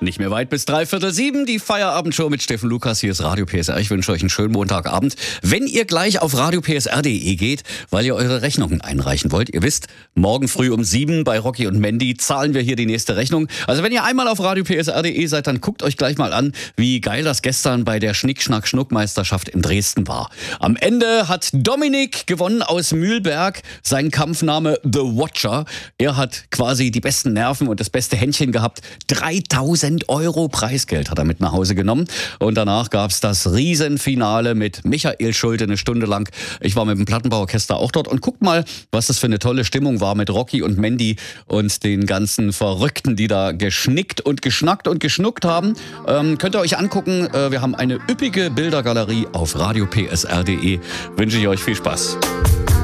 Nicht mehr weit bis 6:45, die Feierabendshow mit Steffen Lukas. Hier ist Radio PSR. Ich wünsche euch einen schönen Montagabend. Wenn ihr gleich auf radiopsr.de geht, weil ihr eure Rechnungen einreichen wollt, ihr wisst, morgen früh um 7 bei Rocky und Mandy zahlen wir hier die nächste Rechnung. Also wenn ihr einmal auf radiopsr.de seid, dann guckt euch gleich mal an, wie geil das gestern bei der Schnick-Schnack-Schnuck-Meisterschaft in Dresden war. Am Ende hat Dominik gewonnen aus Mühlberg, sein Kampfname The Watcher. Er hat quasi die besten Nerven und das beste Händchen gehabt. 3.000 € Preisgeld hat er mit nach Hause genommen. Und danach gab es das Riesenfinale mit Michael Schulte eine Stunde lang. Ich war mit dem Plattenbauorchester auch dort und guckt mal, was das für eine tolle Stimmung war mit Rocky und Mandy und den ganzen Verrückten, die da geschnickt und geschnackt und geschnuckt haben. Könnt ihr euch angucken. Wir haben eine üppige Bildergalerie auf radiopsr.de. Wünsche ich euch viel Spaß.